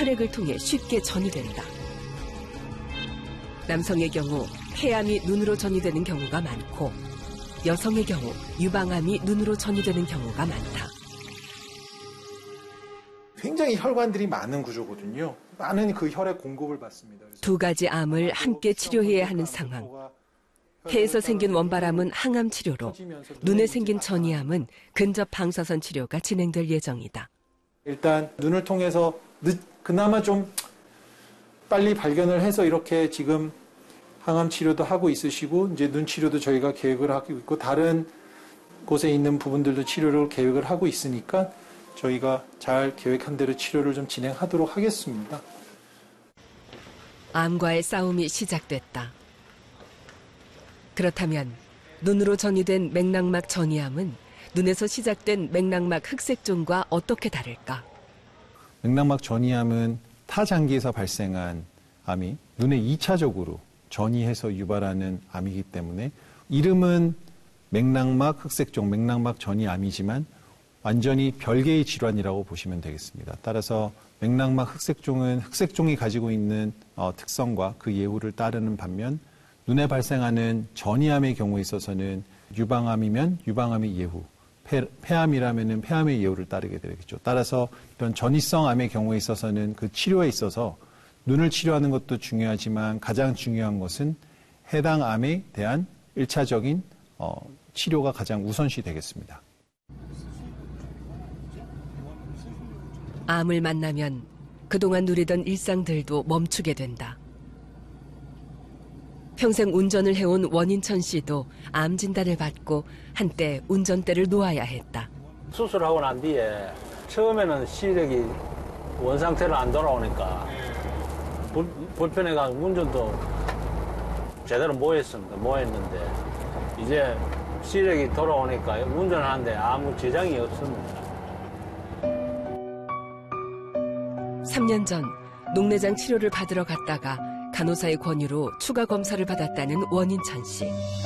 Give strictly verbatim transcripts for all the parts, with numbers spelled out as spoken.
혈액을 통해 쉽게 전이된다. 남성의 경우 폐암이 눈으로 전이되는 경우가 많고 여성의 경우 유방암이 눈으로 전이되는 경우가 많다. 굉장히 혈관들이 많은 구조거든요. 많은 그 혈액 공급을 받습니다. 두 가지 암을 함께 치료해야 하는 상황. 폐에서 생긴 원발암은 항암 치료로, 눈에 생긴 전이암은 근접 방사선 치료가 진행될 예정이다. 일단 눈을 통해서 늦, 그나마 좀 빨리 발견을 해서 이렇게 지금 항암 치료도 하고 있으시고 이제 눈 치료도 저희가 계획을 하고 있고 다른 곳에 있는 부분들도 치료를 계획을 하고 있으니까 저희가 잘 계획한 대로 치료를 좀 진행하도록 하겠습니다. 암과의 싸움이 시작됐다. 그렇다면 눈으로 전이된 맥락막 전이암은 눈에서 시작된 맥락막 흑색종과 어떻게 다를까? 맥락막 전이암은 타장기에서 발생한 암이 눈에 이 차적으로 전이해서 유발하는 암이기 때문에 이름은 맥락막 흑색종, 맥락막 전이암이지만 완전히 별개의 질환이라고 보시면 되겠습니다. 따라서 맥락막 흑색종은 흑색종이 가지고 있는 어, 특성과 그 예후를 따르는 반면 눈에 발생하는 전이암의 경우에 있어서는 유방암이면 유방암의 예후, 폐, 폐암이라면 폐암의 예후를 따르게 되겠죠. 따라서 이런 전이성 암의 경우에 있어서는 그 치료에 있어서 눈을 치료하는 것도 중요하지만 가장 중요한 것은 해당 암에 대한 일차적인 어, 치료가 가장 우선시 되겠습니다. 암을 만나면 그동안 누리던 일상들도 멈추게 된다. 평생 운전을 해온 원인천 씨도 암 진단을 받고 한때 운전대를 놓아야 했다. 수술하고 난 뒤에 처음에는 시력이 원상태로 안 돌아오니까 불, 불편해가지고 운전도 제대로 못 했습니다. 못 했는데 이제 시력이 돌아오니까 운전하는데 아무 지장이 없습니다. 삼 년 전 녹내장 치료를 받으러 갔다가 간호사의 권유로 추가 검사를 받았다는 원인천 씨.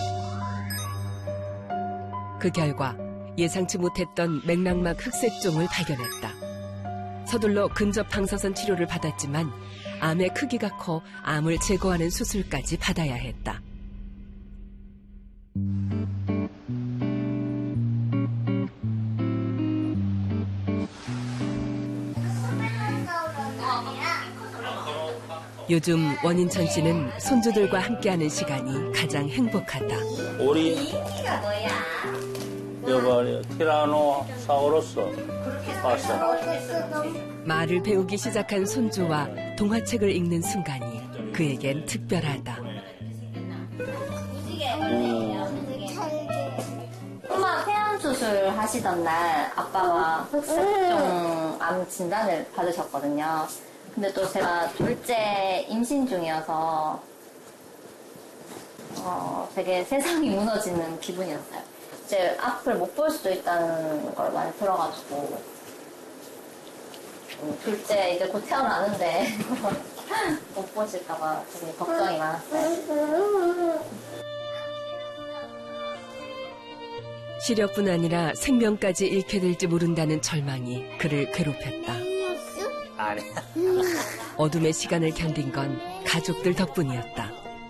그 결과 예상치 못했던 맥락막 흑색종을 발견했다. 서둘러 근접 방사선 치료를 받았지만 암의 크기가 커 암을 제거하는 수술까지 받아야 했다. 요즘 원인천 씨는 손주들과 함께하는 시간이 가장 행복하다. 우리 여보 티라노사우루스 봤어. 말을 배우기 시작한 손주와 동화책을 읽는 순간이 그에겐 특별하다. 엄마 폐암 수술 하시던 날 아빠가 흑색종 암 진단을 받으셨거든요. 근데 또 제가 둘째 임신 중이어서 어, 되게 세상이 무너지는 기분이었어요. 이제 앞을 못 볼 수도 있다는 걸 많이 들어가지고 음, 둘째 이제 곧 태어나는데 못 보실까봐 되게 걱정이 많았어요. 시력뿐 아니라 생명까지 잃게 될지 모른다는 절망이 그를 괴롭혔다. 아니. 어둠의 시간을 견딘 건 가족들 덕분이었다.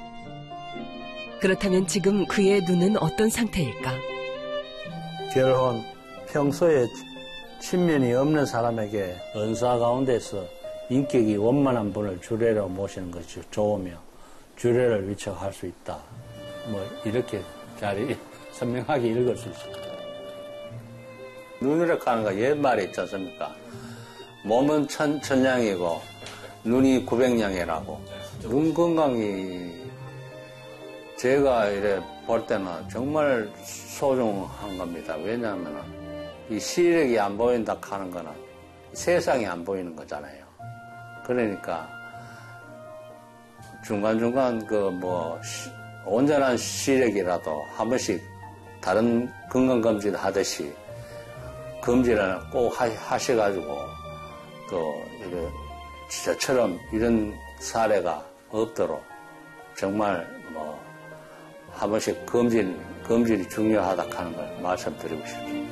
그렇다면 지금 그의 눈은 어떤 상태일까? 결혼, 평소에 친면이 없는 사람에게 은사 가운데서 인격이 원만한 분을 주례로 모시는 것이 좋으며 주례를 위촉할 수 있다. 뭐 이렇게 잘 선명하게 읽을 수 있습니다. 눈이라고 하는 거 옛말에 있지 않습니까? 몸은 천, 천냥이고 눈이 구백냥이라고. 눈 건강이 제가 이래 볼 때는 정말 소중한 겁니다. 왜냐하면 이 시력이 안 보인다 하는 거는 세상이 안 보이는 거잖아요. 그러니까 중간중간 그 뭐 온전한 시력이라도 한 번씩 다른 건강검진 하듯이 검진을 꼭 하셔가지고 또 이런 저처럼 이런 사례가 없도록 정말 뭐 한 번씩 검진 검진이 중요하다 하는 걸 말씀드리고 싶습니다.